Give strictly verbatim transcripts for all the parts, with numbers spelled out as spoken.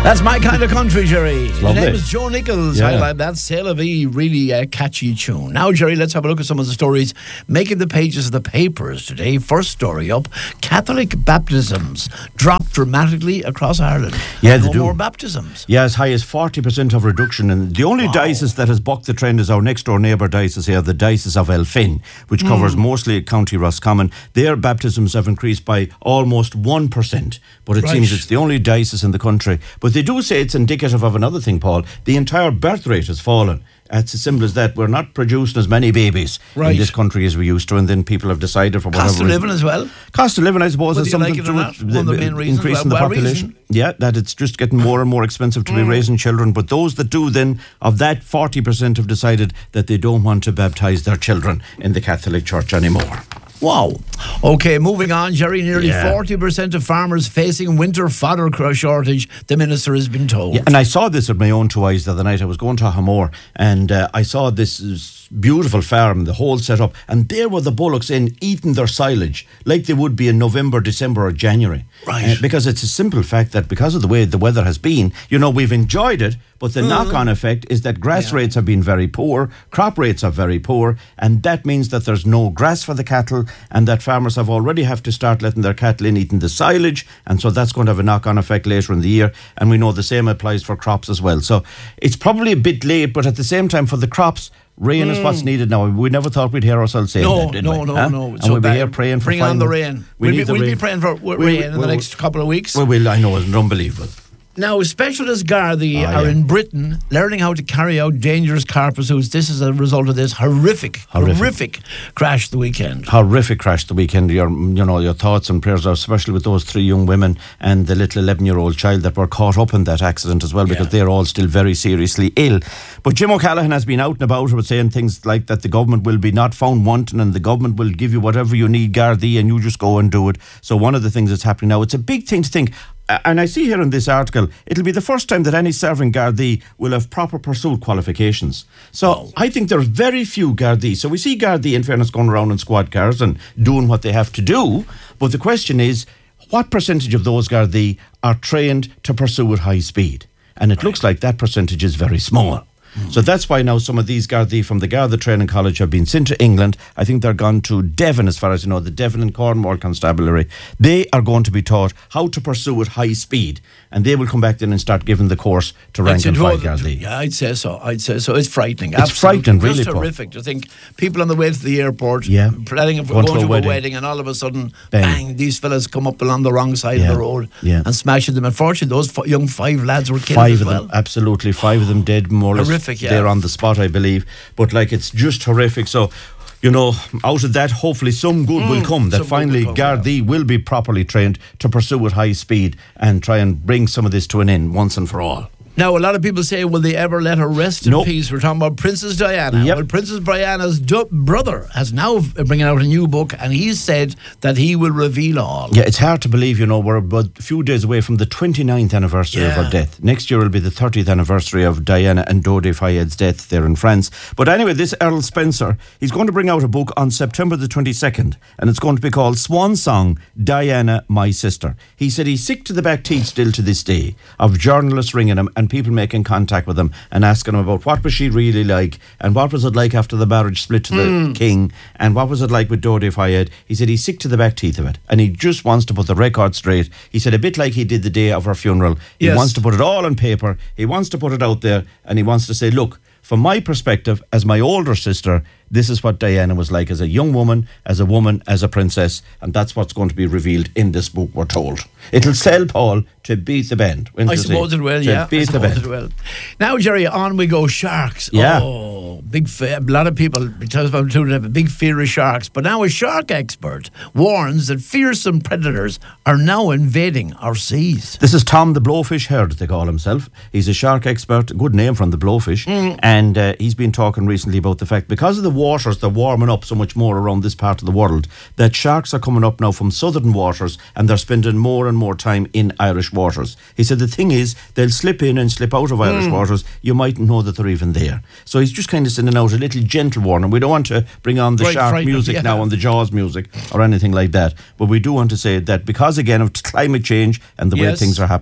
That's my kind of country, Jerry. His lovely. name is Joe Nichols. Yeah. I like that. C'est la vie, really uh, catchy tune. Now, Jerry, let's have a look at some of the stories making the pages of the papers today. First story up, Catholic baptisms drop dramatically across Ireland. Yeah, they no do. more baptisms. Yeah, as high as forty percent of reduction. And the only Wow. diocese that has bucked the trend is our next door neighbour diocese here, the Diocese of Elphin, which Mm. covers mostly County Roscommon. Their baptisms have increased by almost one percent. But it Right. seems it's the only diocese in the country. But they do say it's indicative of another thing, Paul. The entire birth rate has fallen. It's as simple as that. We're not producing as many babies Right. in this country as we used to, and then people have decided for whatever Cost of reason. living as well. Cost of living, I suppose, Whether is you like something it to or do not, with one of the main reasons. increasing Well, the well, population. reason. Yeah, that it's just getting more and more expensive to be raising children. But those that do, then, of that forty percent have decided that they don't want to baptise their children in the Catholic Church anymore. Wow. Okay, moving on, Jerry. Nearly Yeah. forty percent of farmers facing winter fodder cr- shortage, the minister has been told. Yeah, and I saw this with my own two eyes the other night. I was going to Hamore, and uh, I saw this uh, beautiful farm, the whole set up, and there were the bullocks in eating their silage like they would be in November, December or January. Right. Uh, because it's a simple fact that because of the way the weather has been, you know, we've enjoyed it, but the knock-on effect is that grass Yeah. rates have been very poor, crop rates are very poor, and that means that there's no grass for the cattle, and that farmers have already have to start letting their cattle in eating the silage, and so that's going to have a knock-on effect later in the year, and we know the same applies for crops as well. So it's probably a bit late, but at the same time, for the crops, rain is what's needed now. We never thought we'd hear ourselves saying No, that, did no, we? no, Huh? no. And So we'll be bad. here praying for Bring on fine- the rain. We we'll need be, the we'll rain. be praying for w- We- rain we- in the we- next couple of weeks. Well, well, I know, it's unbelievable. Now, specialist Gardaí Ah, are yeah. in Britain learning how to carry out dangerous car pursuits. This is a result of this horrific, horrific, Horrific. crash the weekend. Horrific crash the weekend. Your, you know, your thoughts and prayers are especially with those three young women and the little eleven-year-old child that were caught up in that accident as well, because Yeah. they're all still very seriously ill. But Jim O'Callaghan has been out and about with saying things like that the government will be not found wanting and the government will give you whatever you need, Gardaí, and you just go and do it. So one of the things that's happening now, it's a big thing to think. And I see here in this article, it'll be the first time that any serving Gardaí will have proper pursuit qualifications. So I think there are very few Gardaí. So we see Gardaí, in fairness, going around in squad cars and doing what they have to do. But the question is, what percentage of those Gardaí are trained to pursue at high speed? And it looks like that percentage is very small. So that's why now some of these Gardaí from the Garda Training College have been sent to England. I think they're gone to Devon, as far as you know, the Devon and Cornwall Constabulary. They are going to be taught how to pursue at high speed, and they will come back then and start giving the course to rank and file Gardaí. Yeah, I'd say so. I'd say so. It's frightening. It's Absolutely. frightening, really, Just Paul. horrific to think people on the way to the airport, Yeah. planning for Going going to to a a wedding. wedding, and all of a sudden, Bang. bang, these fellas come up along the wrong side Yeah. of the road Yeah. and smashing them. Unfortunately, those f- young five lads were killed Five as of well. them, absolutely, five of them dead, more or less. Horrific, yeah. They're on the spot, I believe. But like, it's just horrific. So, you know, out of that, hopefully some good will come. That some good finally will come, Gardaí will be properly trained to pursue at high speed and try and bring some of this to an end once and for all. Now, a lot of people say, will they ever let her rest in Nope. peace? We're talking about Princess Diana. Yep. Well, Princess Diana's du- brother has now bringing out a new book, and he's said that he will reveal all. Yeah, it's hard to believe, you know, we're about a few days away from the twenty-ninth anniversary of Yeah. her death. Next year will be the thirtieth anniversary of Diana and Dodi Fayed's death there in France. But anyway, this Earl Spencer, he's going to bring out a book on September the twenty-second, and it's going to be called Swan Song, Diana, My Sister. He said he's sick to the back teeth still to this day of journalists ringing him and people making contact with him and asking him about what was she really like and what was it like after the marriage split to the king and what was it like with Dodi Fayed. He said he's sick to the back teeth of it and he just wants to put the record straight. He said a bit like he did the day of her funeral. He Yes. wants to put it all on paper. He wants to put it out there and he wants to say, look, from my perspective as my older sister, this is what Diana was like as a young woman, as a woman, as a princess, and that's what's going to be revealed in this book, we're told. It'll sell, Paul, to beat the band. I suppose it will, to yeah. beat I the suppose band. it will. Now, Jerry, on we go. Sharks. Yeah. Oh, big. Fe- a lot of people tell us about have a big fear of sharks, but now a shark expert warns that fearsome predators are now invading our seas. This is Tom the Blowfish Herd, they call himself. He's a shark expert, good name from the Blowfish. Mm. And uh, he's been talking recently about the fact, because of the waters, they're warming up so much more around this part of the world, that sharks are coming up now from southern waters and they're spending more and more time in Irish waters. He said the thing is, they'll slip in and slip out of Irish Mm. waters. You mightn't know that they're even there. So he's just kind of sending out a little gentle warning. We don't want to bring on the Right, shark frightening, music yeah. now and the Jaws music or anything like that. But we do want to say that because, again, of climate change and the way Yes. things are happening,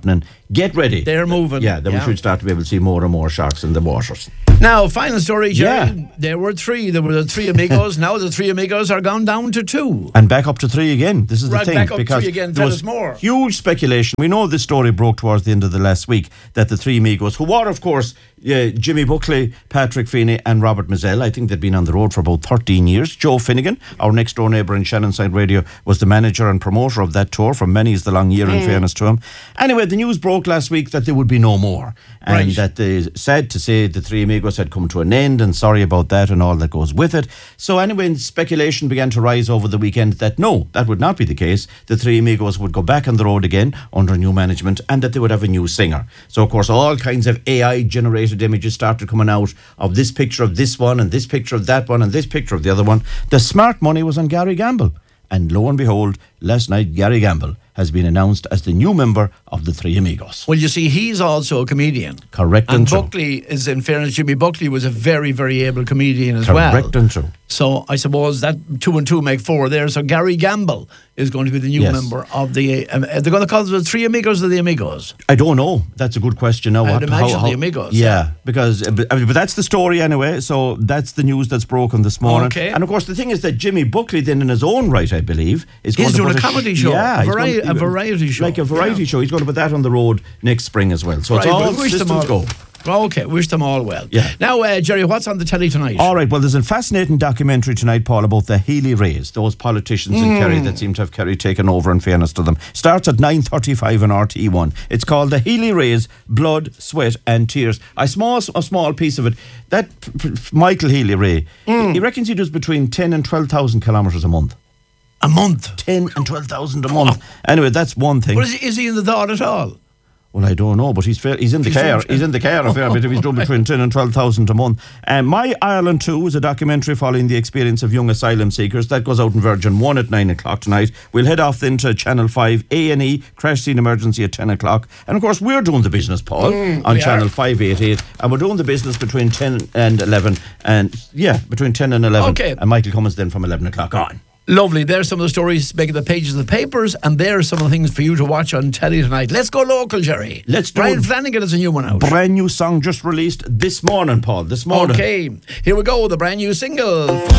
get ready. They're moving. Yeah, then Yeah. we should start to be able to see more and more sharks in the waters. Now, final story, Jerry. Yeah. There were three. There were the three amigos. Now the three amigos are gone down to two. And back up to three again. This is Right, the thing. back up because three again. there Tell was us more. huge speculation. We know this story broke towards the end of the last week that the three amigos, who were, of course, uh, Jimmy Buckley, Patrick Feeney and Robert Mazzell. I think they'd been on the road for about thirteen years. Joe Finnegan, our next door neighbour in Shannonside Radio, was the manager and promoter of that tour. For many is the long year, in fairness to him. Anyway, the news broke last week that there would be no more. And Right. that they sad to say the three amigos had come to an end, and sorry about that and all that goes with it. So anyway, speculation began to rise over the weekend that no, that would not be the case. The three amigos would go back on the road again under new management, and that they would have a new singer. So of course all kinds of A I generated images started coming out of this picture of this one and this picture of that one and this picture of the other one. The smart money was on Gary Gamble. And lo and behold, last night Gary Gamble has been announced as the new member of the Three Amigos. Well, you see, he's also a comedian. Correct and, And true. Buckley is, in fairness, Jimmy Buckley was a very, very able comedian as Correct well. and true. So I suppose that two and two make four there. So Gary Gamble is going to be the new Yes. member of the. Um, they're going to call them the Three Amigos or the Amigos. I don't know. That's a good question. Now, I'd what, imagine the Amigos, Yeah, yeah. because uh, but, I mean, but that's the story anyway. So that's the news that's broken this morning. Okay. And of course, the thing is that Jimmy Buckley, then in his own right, I believe, is He's going to doing put a comedy sh- show, Yeah, a he's vari- going a variety show. like a variety Yeah. show. He's going to put that on the road next spring as well. So Right, it's all well, wish them systems all- go. Okay, wish them all well. Yeah. Now, uh, Jerry, what's on the telly tonight? All right, well, there's a fascinating documentary tonight, Paul, about the Healy Rays, those politicians Mm. in Kerry that seem to have Kerry taken over, in fairness to them. Starts at nine thirty-five on R T E one. It's called The Healy Rays, Blood, Sweat and Tears. A small, a small piece of it. That p- p- Michael Healy Ray, Mm. he reckons he does between ten and twelve thousand kilometres a month. A month. ten and twelve thousand a month. Anyway, that's one thing. But is, is he in the thought at all? Well, I don't know, but he's fair, he's in the He's care. doing- He's in the care a fair bit if he's doing between ten and twelve thousand a month. And My Ireland two is a documentary following the experience of young asylum seekers. That goes out in Virgin one at nine o'clock tonight. We'll head off then to Channel five A and E, Crash Scene Emergency at ten o'clock. And of course, we're doing the business, Paul, Mm, on we Channel are. five eighty-eight. And we're doing the business between ten and eleven. And yeah, between ten and eleven. Okay. And Michael Cummins then from eleven o'clock on. Lovely. There's some of the stories making the pages of the papers, and there's some of the things for you to watch on telly tonight. Let's go local, Jerry. Let's do Brian it. Flanagan has a new one out. Brand new song just released this morning, Paul. This morning. Okay, here we go. The brand new single.